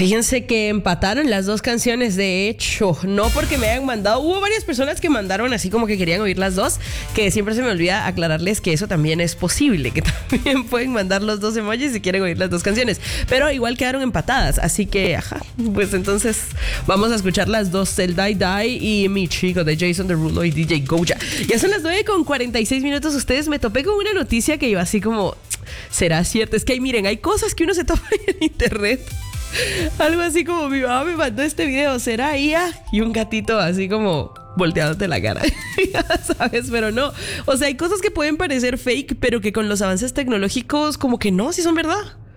Fíjense que empataron las dos canciones, de hecho, no porque me hayan mandado, hubo varias personas que mandaron así como que querían oír las dos, que siempre se me olvida aclararles que eso también es posible, que también pueden mandar los dos emojis si quieren oír las dos canciones, pero igual quedaron empatadas, así que, pues entonces vamos a escuchar las dos, el Die Die y Mi Chico de Jason Derulo y DJ Goja. Ya son las 9:46. Ustedes, me topé con una noticia que iba así como, ¿será cierto? Es que miren, hay cosas que uno se topa en internet. Algo así como mi mamá me mandó este video, ¿será IA? Y un gatito así como volteándote la cara. Ya sabes, pero no. O sea, hay cosas que pueden parecer fake, pero que con los avances tecnológicos como que no, sí son verdad.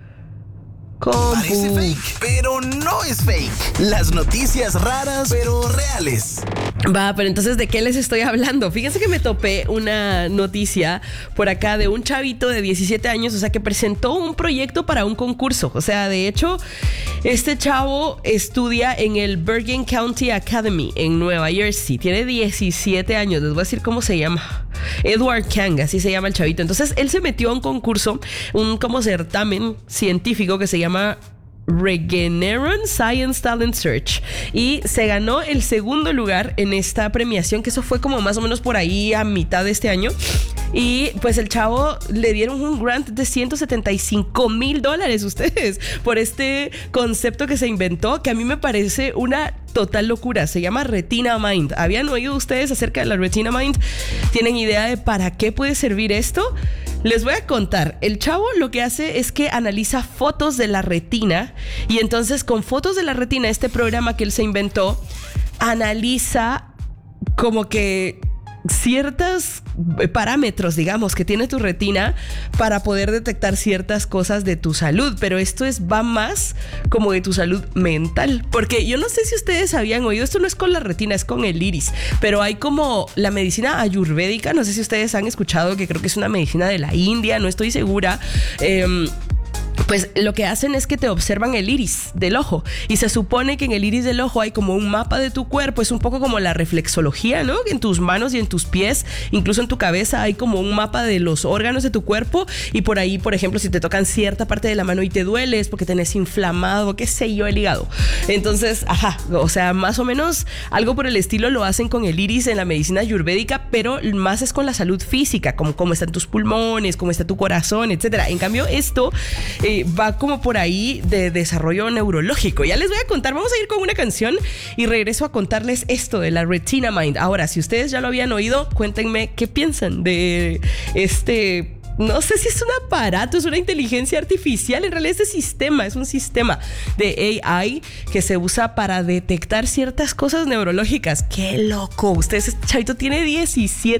Parece fake, pero no es fake. Las noticias raras, pero reales. Va, pero entonces, ¿de qué les estoy hablando? Fíjense que me topé una noticia por acá de un chavito de 17 años, o sea, que presentó un proyecto para un concurso. O sea, de hecho, este chavo estudia en el Bergen County Academy en Nueva Jersey. Tiene 17 años, les voy a decir cómo se llama. Edward Kang, así se llama el chavito. Entonces, él se metió a un concurso, un como certamen científico que se llama Regeneron Science Talent Search, y se ganó el segundo lugar en esta premiación, que eso fue como más o menos por ahí a mitad de este año. Y pues el chavo le dieron un grant de $175,000 ustedes por este concepto que se inventó, que a mí me parece una total locura. Se llama Retina Mind. ¿Habían oído ustedes acerca de la Retina Mind? ¿Tienen idea de para qué puede servir esto? Les voy a contar. El chavo lo que hace es que analiza fotos de la retina, y entonces con fotos de la retina, este programa que él se inventó analiza como que ciertos parámetros, digamos, que tiene tu retina para poder detectar ciertas cosas de tu salud, pero esto va más como de tu salud mental, porque yo no sé si ustedes habían oído, esto no es con la retina, es con el iris, pero hay como la medicina ayurvédica, no sé si ustedes han escuchado, que creo que es una medicina de la India, no estoy segura. Pues lo que hacen es que te observan el iris del ojo, y se supone que en el iris del ojo hay como un mapa de tu cuerpo. Es un poco como la reflexología, ¿no? En tus manos y en tus pies, incluso en tu cabeza hay como un mapa de los órganos de tu cuerpo, y por ahí, por ejemplo, si te tocan cierta parte de la mano y te duele, es porque tenés inflamado, qué sé yo, el hígado. Entonces, o sea, más o menos algo por el estilo lo hacen con el iris en la medicina ayurvédica, pero más es con la salud física, como cómo están tus pulmones, cómo está tu corazón, etcétera. En cambio, esto va como por ahí de desarrollo neurológico. Ya les voy a contar, vamos a ir con una canción y regreso a contarles esto de la Retina Mind. Ahora, si ustedes ya lo habían oído, cuéntenme qué piensan de este, no sé si es un aparato, es una inteligencia artificial, en realidad este sistema es un sistema de AI que se usa para detectar ciertas cosas neurológicas. ¡Qué loco! Ustedes, este chavito tiene 17